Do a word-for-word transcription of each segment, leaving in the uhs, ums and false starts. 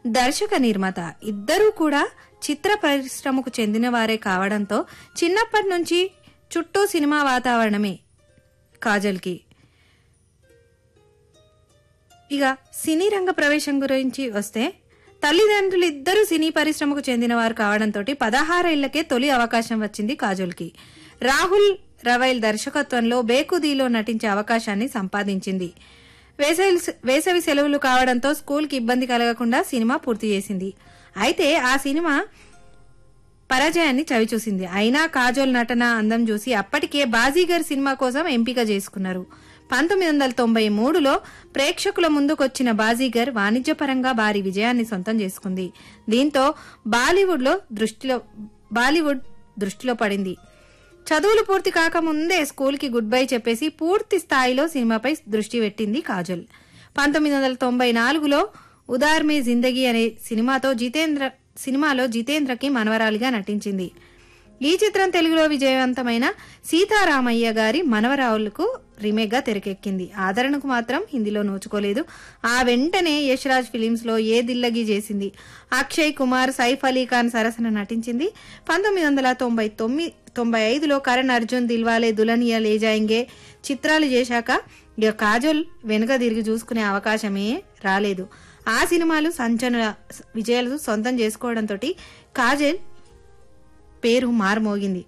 దర్శక నిర్మాత ఇద్దరూ కూడా చిత్ర పరిశ్రమకు చెందిన వారే కావడంతో చిన్నప్పటి నుంచి చుట్టూ సినిమా వాతావరణమే కాజల్కి. ఇక సినీ రంగ ప్రవేశం గురించి వస్తే తల్లిదండ్రులు ఇద్దరూ సినీ పరిశ్రమకు చెందిన వారు కావడంతో పదహారేళ్లకే తొలి అవకాశం వచ్చింది కాజల్కి. రాహుల్ రవైల్ దర్శకత్వంలో బేకుదీలో నటించే అవకాశాన్ని సంపాదించింది. వేసవి వేసవి సెలవులు కావడంతో స్కూల్కి ఇబ్బంది కలగకుండా సినిమా పూర్తి చేసింది. అయితే ఆ సినిమా పరాజయాన్ని చవిచూసింది. అయినా కాజోల్ నటన అందం చూసి అప్పటికే బాజీగర్ సినిమా కోసం ఎంపిక చేసుకున్నారు. పంతొమ్మిది వందల తొంభై మూడులో ప్రేక్షకుల ముందుకొచ్చిన బాజీగర్ వాణిజ్యపరంగా భారీ విజయాన్ని సొంతం చేసుకుంది. దీంతో బాలీవుడ్ లో దృష్టిలో బాలీవుడ్ దృష్టిలో పడింది. చదువులు పూర్తి కాకముందే స్కూల్ కి గుడ్ బై చెప్పేసి పూర్తి స్థాయిలో సినిమాపై దృష్టి పెట్టింది కాజల్. పంతొమ్మిది వందల తొంభై నాలుగులో ఉదార్ మే జిందగీ అనే సినిమాతో జితేంద్ర సినిమాలో జితేంద్రకి మనవరాలిగా నటించింది. ఈ చిత్రం తెలుగులో విజయవంతమైన సీతారామయ్య గారి మనవరావులకు రీమేక్ గా తెరకెక్కింది. ఆదరణకు మాత్రం హిందీలో నోచుకోలేదు. ఆ వెంటనే యశ్ రాజ్ ఫిలిమ్స్ లో ఏ దిల్లగి చేసింది. అక్షయ్ కుమార్, సైఫ్ అలీ ఖాన్ సరసన నటించింది. పంతొమ్మిది వందల తొంభై తొమ్మిది తొంభై ఐదులో కరణ్ అర్జున్ దిల్వాలే దుల్హనియా లే జాయింగే చిత్రాలు చేశాక ఇక కాజల్ వెనుక తిరిగి చూసుకునే అవకాశమే రాలేదు. ఆ సినిమాలు సంచలన విజయాలు సొంతం చేసుకోవడంతో కాజల్ పేరు మారుమోగింది.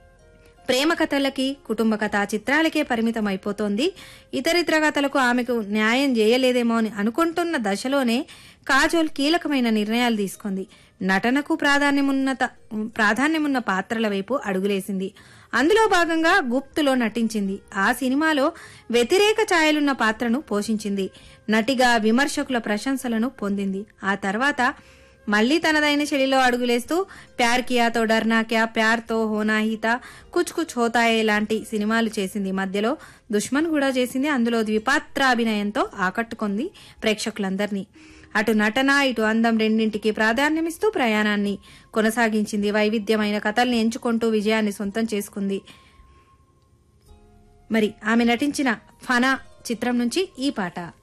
ప్రేమ కథలకి, కుటుంబ కథ చిత్రాలకే పరిమితం అయిపోతోంది. ఇతరితర కథలకు ఆమెకు న్యాయం చేయలేదేమో అని అనుకుంటున్న దశలోనే కాజోల్ కీలకమైన నిర్ణయాలు తీసుకుంది. నటనకు ప్రాధాన్యమున్న ప్రాధాన్యమున్న పాత్రల వైపు అడుగులేసింది. అందులో భాగంగా గుప్తులో నటించింది. ఆ సినిమాలో వ్యతిరేక ఛాయలున్న పాత్రను పోషించింది. నటిగా విమర్శకుల ప్రశంసలను పొందింది. ఆ తర్వాత మళ్లీ తనదైన శైలిలో అడుగులేస్తూ ప్యార్ కియాతో డర్నా క్యా, ప్యార్ తో హోనా హీతా, కుచ్ కుచ్ హోతాయే లాంటి సినిమాలు చేసింది. మధ్యలో దుష్మన్ కూడా చేసింది. అందులో ద్విపాత్రాభినయంతో ఆకట్టుకుంది ప్రేక్షకులందరినీ. అటు నటన, ఇటు అందం రెండింటికి ప్రాధాన్యమిస్తూ ప్రయాణాన్ని కొనసాగించింది. వైవిధ్యమైన కథల్ని ఎంచుకుంటూ విజయాన్ని సొంతం చేసుకుంది. మరి ఆమె నటించిన ఫనా చిత్రం నుంచి ఈ పాట.